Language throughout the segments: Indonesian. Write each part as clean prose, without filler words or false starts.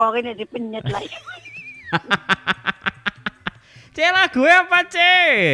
Pokoknya dipenyet lah. C lagu apa C?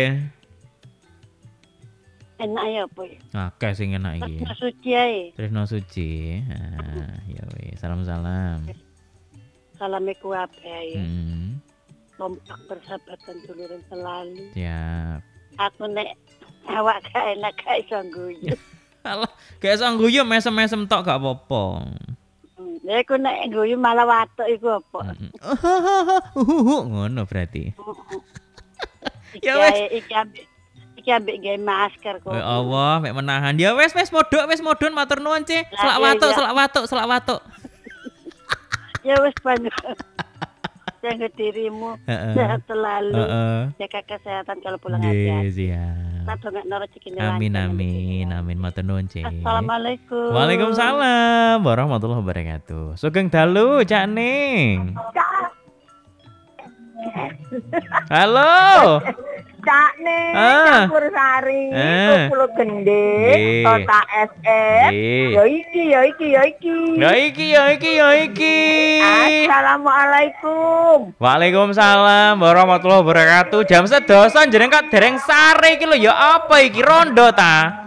Enak ya apa ya? Akeh sing enak iki. Tresno Suci ae. Tresno Suci. Ya wis, salam-salam. Salame kuwabe ya. Kompak persahabatan duluran selalu. Siap. Aku nek awak gak enak gak iso guyu. Alah, gak iso guyu mesem-mesem tok gak apa-apa. Ya aku nek guyu malah watuk iku apa? Ngono berarti. Ya wis iki ambek gawe masker kok. Ya Allah, mek menahan. Ya wis modon matur nuwun C. Selak watuk. Ya wis banyak. Jaga dirimu sehat selalu. Jaga kesehatan kalau pulang hati-hati. Siap. Amin. Matur nuwun C. Assalamualaikum. Waalaikumsalam warahmatullahi wabarakatuh. Sugeng dalu Cak Ning. Halo. Cak Ning, Campur Sari, Pulau Gende, Kota SM. Ya iki. Assalamualaikum. Waalaikumsalam warahmatullahi wabarakatuh. Jam sedoso jeneng kok dereng sare iki lho ya apa iki rondo ta?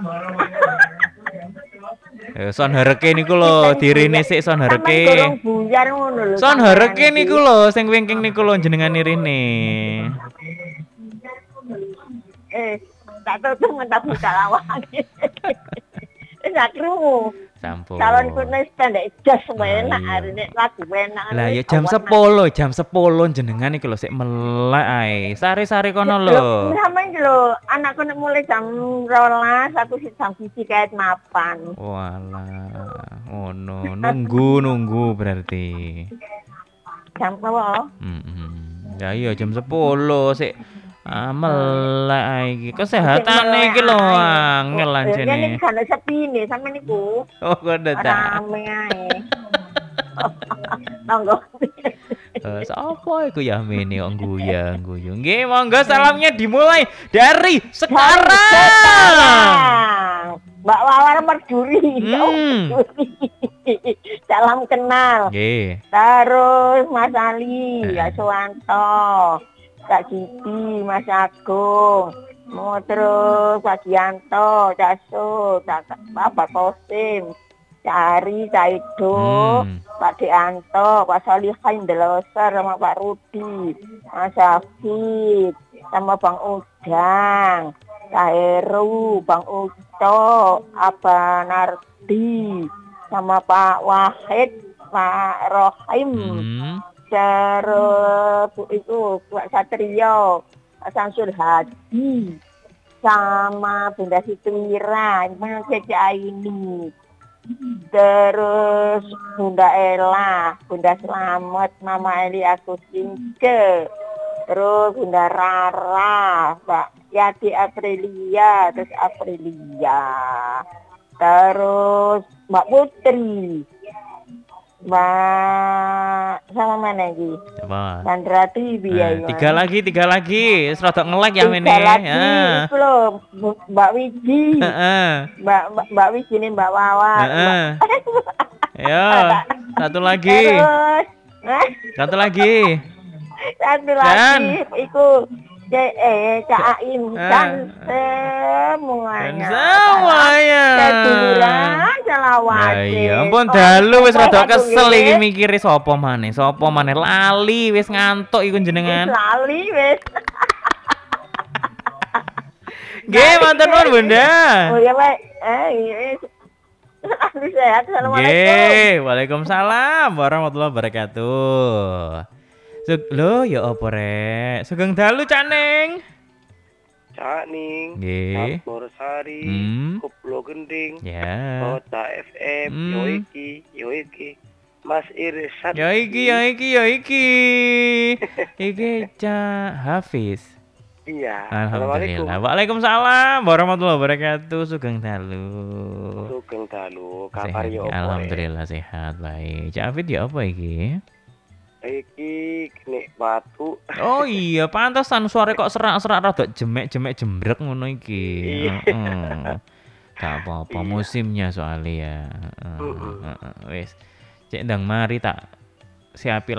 Son hareke niku lho, dirine sik son hareke. Son hareke niku lho sing wingking niku lho jenengane rene. Tak tahu mentah buka lawake. Enggak krungu. Sampun. Calon kunes pendek jas enak hari ini lagu enak. Lah ya jam 10 jenengan iki lho sik melek ae. Sare-sare kono lho. Sampeyan lho, anakku nek mulai jam 12 aku jam 1 kaet mapan. Walah. Oh no, nunggu berarti. Jam berapa? Ya iya jam 10 sik melek ae iki. Kesehatane iki lho angel anjene. Ya nek kan sepi nih sampe niku. Oh ngono ta. Rame ae. Monggo. Sapa iku ya mene kok guyu. Nggih, monggo salamnya dimulai dari sekarang. Mbak Wawar Merduri. Salam kenal. Nggih. Terus Mas Ali, Kak Suwanto, Kak Giti, Mas Agung, terus Pak Gianto, Cak Su, Bapak Kosim, Cak Ari, Cak Ido, Pak Deanto, Pak Solihin Deloser, sama Pak Rudi, Mas Hafid, sama Bang Udang, Kak Heru, Bang Uto, Abah Nardi, sama Pak Wahid, Pak Rohim, terus itu Pak Satrio, Pak Samsul Hadi, sama Bunda Situira, Cece ini, terus Bunda Ella, Bunda Slamet, Mama Eli Agustinke, terus Bunda Rara, Pak Yati Aprilia, terus Mbak Putri, Mbak sama mana lagi? Coba. Sandra TV ya. Tiga lagi. Serodok nge-like ya mene. Ya. Belum. Mbak Wiji. Mbak Wiji ini Mbak Wawa. Ayo, satu lagi. Satu lagi. Iku Cak Aim dan semuanya. Ya ampun dalu wis rada kesel iki mikire sapa maneh lali wis ngantuk iku jenengan. Lali wis. Nggih, matur nuwun Bunda. Oh ya, Pak. Sehat. Assalamualaikum. Nggih, waalaikumsalam warahmatullahi wabarakatuh. Lho ya apa rek? Sugeng dalu Cak Ning. Cak Ning. Nggih. Campur Sari. Pulau Gending. Ya. Kota FM. Yo iki. Mas Irsad. Yo iki. Iki Cak Hafiz. Iya. Alhamdulillah. Waalaikumsalam warahmatullahi wabarakatuh. Sugeng dalu. Kabar yo. Alhamdulillah sehat baik. Cak Hafiz ya apa iki? Iki kena batu. Oh iya, pantesan suara kok serak-serak rada jemek jembrek ngono iki. Gak apa-apa musimnya soalnya ya. Wis. Cek ndang mari tak si api